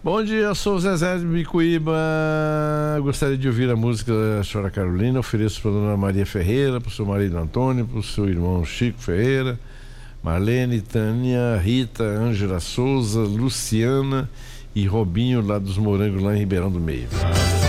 Bom dia, sou o Zezé de Bicuíba. Gostaria de ouvir a música da Chora Carolina. Ofereço para a dona Maria Ferreira, para o seu marido Antônio, para o seu irmão Chico Ferreira, Marlene, Tânia, Rita, Ângela Souza, Luciana e Robinho lá dos Morangos, lá em Ribeirão do Meio.